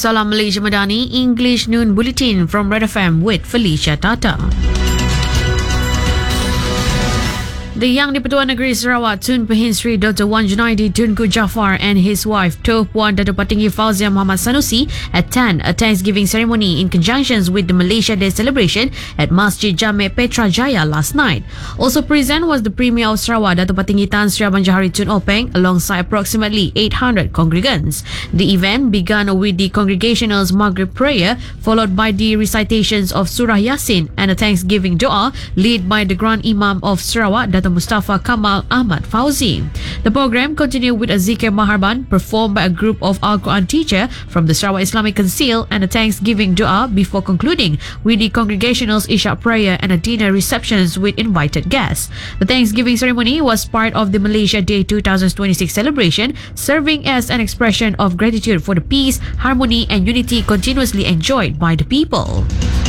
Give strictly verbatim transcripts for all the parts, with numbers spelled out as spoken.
Salam Malaysia Madani, English Noon Bulletin from Red F M with Felicia Tata. The Yang di-Pertuan Negeri Sarawak Tun Pehin Sri Doctor Wan Junaidi Tunku Jaafar and his wife Toh Puan Datuk Patinggi Fauzia Muhammad Sanusi attend a Thanksgiving ceremony in conjunction with the Malaysia Day celebration at Masjid Jami' Petra Jaya last night. Also present was the Premier of Sarawak Datuk Patinggi Tan Sri Abang Jahari Tun Openg alongside approximately eight hundred congregants. The event began with the Congregational's Maghrib prayer followed by the recitations of Surah Yasin and a Thanksgiving dua led by the Grand Imam of Sarawak Datuk Mustafa Kamal Ahmad Fauzi. The program continued with a Zikir Maharban performed by a group of Al-Quran teacher from the Sarawak Islamic Council and a Thanksgiving dua before concluding with the Congregational's Isha prayer and a dinner receptions with invited guests. The Thanksgiving ceremony was part of the Malaysia Day twenty twenty-six celebration, serving as an expression of gratitude for the peace, harmony and unity continuously enjoyed by the people.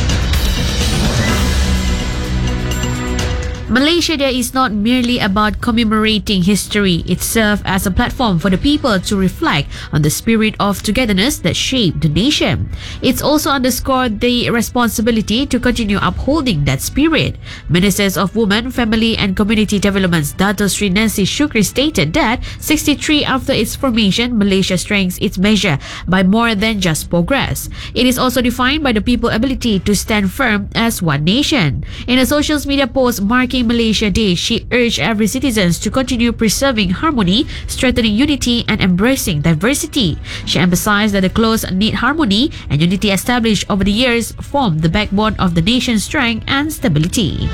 Malaysia Day is not merely about commemorating history. It serves as a platform for the people to reflect on the spirit of togetherness that shaped the nation. It's also underscored the responsibility to continue upholding that spirit. Ministers of Women, Family and Community Development Dato Sri Nancy Shukri stated that sixty-three after its formation, Malaysia strengthens its measure by more than just progress. It is also defined by the people's ability to stand firm as one nation. In a social media post marking Malaysia Day, she urged every citizen to continue preserving harmony, strengthening unity and embracing diversity. She emphasized that the close-knit harmony and unity established over the years form the backbone of the nation's strength and stability.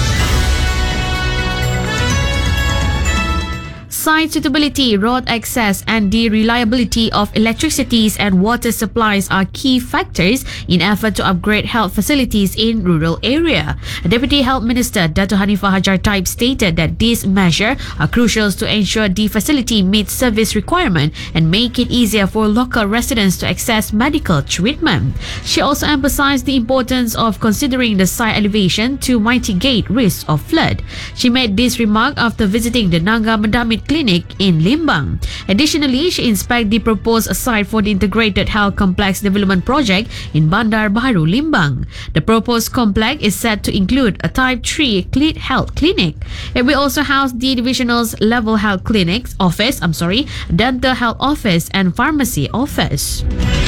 Site suitability, road access and the reliability of electricity and water supplies are key factors in effort to upgrade health facilities in rural area. Deputy Health Minister Dato Hanifah Hajar Taib stated that these measures are crucial to ensure the facility meets service requirement and make it easier for local residents to access medical treatment. She also emphasized the importance of considering the site elevation to mitigate risks of flood. She made this remark after visiting the Nanga Mendamit Clinic in Limbang. Additionally, she inspected the proposed site for the Integrated Health Complex Development Project in Bandar Baru, Limbang. The proposed complex is set to include a Type three Clean Health Clinic. It will also house the divisional's level health clinics office, I'm sorry, dental health office and pharmacy office.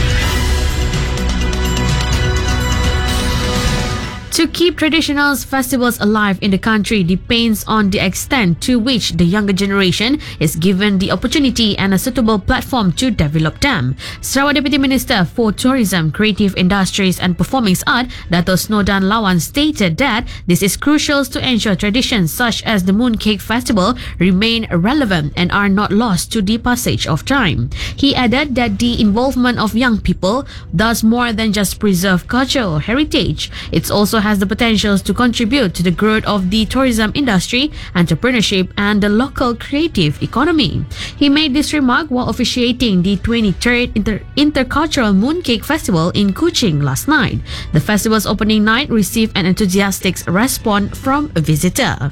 To keep traditional festivals alive in the country depends on the extent to which the younger generation is given the opportunity and a suitable platform to develop them. Sarawak Deputy Minister for Tourism, Creative Industries and Performing Arts, Dato Snodan Lawan stated that this is crucial to ensure traditions such as the Mooncake Festival remain relevant and are not lost to the passage of time. He added that the involvement of young people does more than just preserve cultural heritage. It also has the potential to contribute to the growth of the tourism industry, entrepreneurship and the local creative economy. He made this remark while officiating the twenty-third Inter- Intercultural Mooncake Festival in Kuching last night. The festival's opening night received an enthusiastic response from a visitor.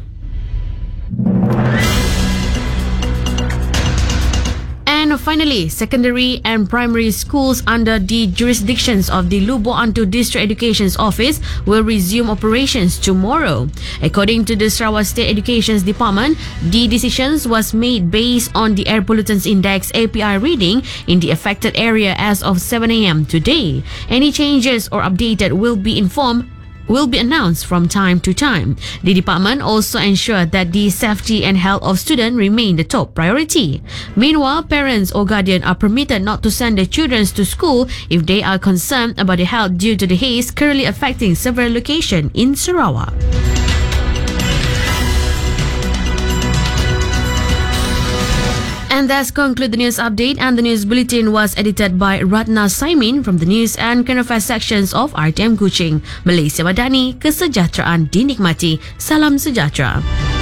And finally, secondary and primary schools under the jurisdictions of the Lubuk Antu District Education Office will resume operations tomorrow. According to the Sarawak State Education Department, the decision was made based on the Air Pollutants Index A P I reading in the affected area as of seven a m today. Any changes or updated will be informed will be announced from time to time. The department also ensured that the safety and health of students remain the top priority. Meanwhile, parents or guardians are permitted not to send their children to school if they are concerned about their health due to the haze currently affecting several locations in Sarawak. And that's conclude the news update, and the news bulletin was edited by Ratna Saimin from the news and current affairs sections of R T M Kuching. Malaysia Madani, kesejahteraan dinikmati. Salam sejahtera.